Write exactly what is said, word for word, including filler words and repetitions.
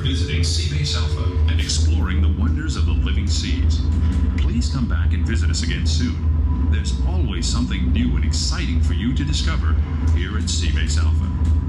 visiting Seabase Alpha and exploring the wonders of the living seas. Please come back and visit us again soon. There's always something new and exciting for you to discover here at Seabase Alpha.